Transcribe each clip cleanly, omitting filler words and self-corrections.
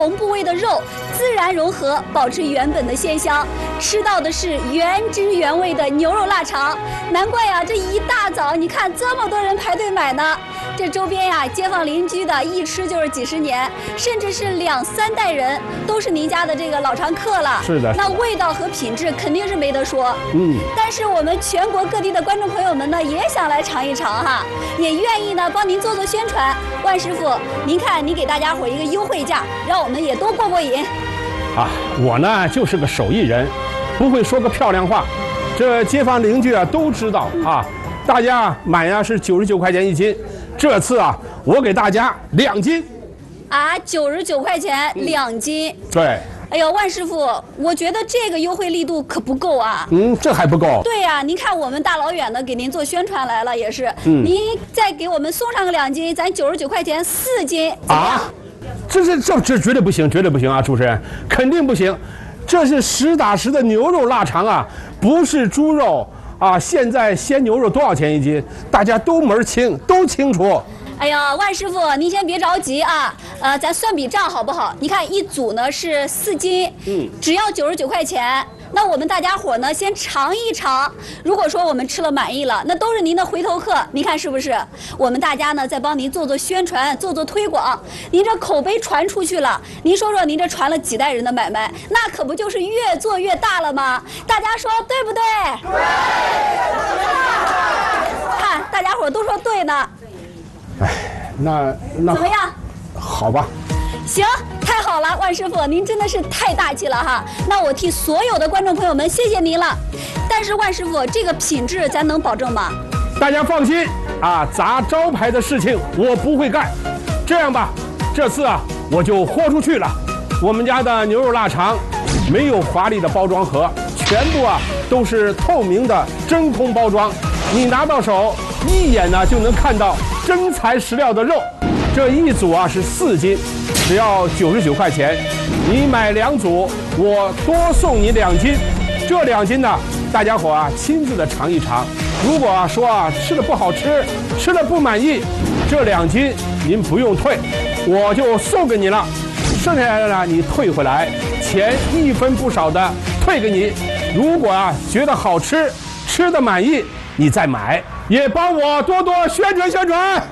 同部位的肉自然融合，保持原本的鲜香，吃到的是原汁原味的牛肉腊肠。难怪呀，这一大早你看这么多人排队买呢。这周边呀，街坊邻居的一吃就是几十年，甚至是2、3代人都是您家的这个老常客了。 是的， 那味道和品质肯定是没得说。但是我们全国各地的观众朋友们呢，也想来尝一尝哈，也愿意呢帮您做宣传。万师傅，您看您给大家伙一个优惠价，让我们也都过过瘾。 啊，我呢就是个手艺人，不会说个漂亮话，这街坊邻居啊都知道啊。大家买呀是99块钱1斤，这次啊我给大家2斤。 啊，99块钱2斤。 对。 哎呦，万师傅，我觉得这个优惠力度可不够啊。 这还不够。 对呀，您看我们大老远的给您做宣传来了，也是。您再给我们送上个2斤，咱99块钱4斤。啊？ 这绝对不行，绝对不行啊！主持人，肯定不行。这是实打实的牛肉腊肠啊，不是猪肉啊。现在鲜牛肉多少钱1斤？大家都门清，都清楚。 哎呀，万师傅，您先别着急啊，咱算笔账好不好？你看一组呢是4斤，只要99块钱。那我们大家伙呢先尝一尝，如果说我们吃了满意了，那都是您的回头客，您看是不是？我们大家呢再帮您做宣传，做推广，您这口碑传出去了，您说说您这传了几代人的买卖，那可不就是越做越大了吗？大家说对不对？对。看大家伙都说对呢。 哎，那怎么样？ 好吧。 行，太好了，万师傅，您真的是太大气了哈！那我替所有的观众朋友们谢谢您了。但是万师傅，这个品质咱能保证吗？ 大家放心啊，砸招牌的事情我不会干。这样吧，这次啊我就豁出去了。我们家的牛肉腊肠没有华丽的包装盒，全部啊都是透明的真空包装，你拿到手一眼呢就能看到真材实料的肉。这一组啊是4斤，只要99块钱。你买2组，我多送你2斤。这2斤呢，大家伙啊亲自的尝一尝。如果说啊吃的不好吃，吃的不满意，这2斤您不用退，我就送给你了。剩下来的呢你退回来，钱1分不少的退给你。如果啊觉得好吃，吃的满意，你再买，也帮我多多宣传宣传。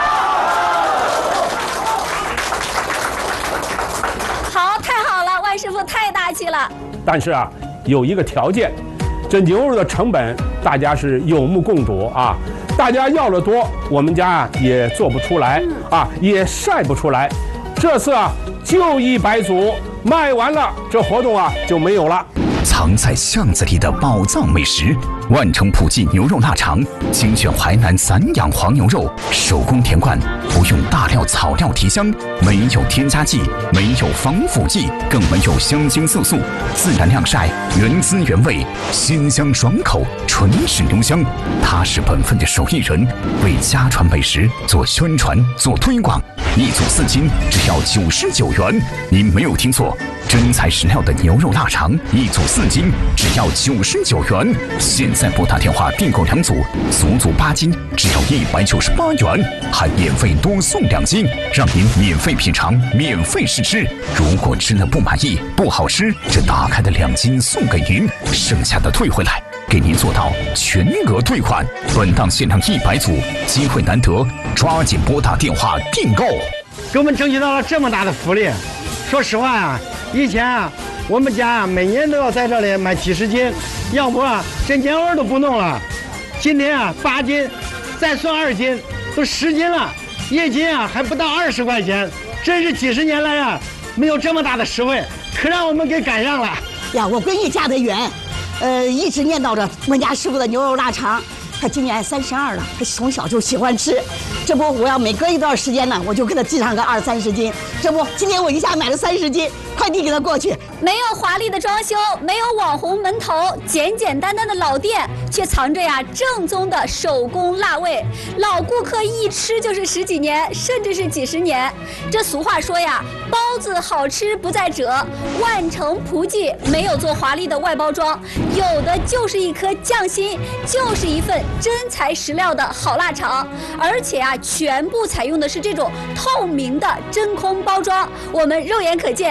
好，太好了，万师傅太大气了。 但是啊，有一个条件，这牛肉的成本大家是有目共睹啊。大家要的多，我们家啊也做不出来啊，也晒不出来。这次啊就100组，卖完了这活动啊就没有了。 藏在巷子里的宝藏美食，万城普记牛肉腊肠，精选淮南散养黄牛肉，手工填灌，不用大料草料提香，没有添加剂，没有防腐剂，更没有香精色素，自然晾晒，原汁原味，鲜香爽口，纯是牛香。他是本分的手艺人，为家传美食做宣传做推广。1组4斤，只要99元。您没有听错，真材实料的牛肉腊肠，1组4斤，只要99元。现在拨打电话订购2组，足足8斤，只要198元，还免费多送2斤，让您免费品尝，免费试吃。如果吃了不满意、不好吃，这打开的2斤送给您，剩下的退回来，给您做到全额退款。本档限量100组，机会难得，抓紧拨打电话订购。 给我们争取到了这么大的福利。说实话啊，以前啊，我们家啊每年都要在这里买几十斤，要不啊这年味都不弄了。今天啊8斤，再算2斤，都10斤了，1斤啊还不到20块钱，真是几十年来啊没有这么大的实惠，可让我们给赶上了呀！我闺女嫁得远，一直念叨着我家师傅的牛肉腊肠。她今年32了，她从小就喜欢吃。这不，我要每隔一段时间呢，我就给她寄上个20、30斤。这不，今天我一下买了30斤，快递给她过去。 没有华丽的装修，没有网红门头，简简单单的老店，却藏着呀正宗的手工辣味。老顾客一吃就是10几年，甚至是几十年。这俗话说呀，包子好吃不在褶，万城普记没有做华丽的外包装，有的就是一颗匠心，就是一份真材实料的好腊肠。而且啊，全部采用的是这种透明的真空包装，我们肉眼可见。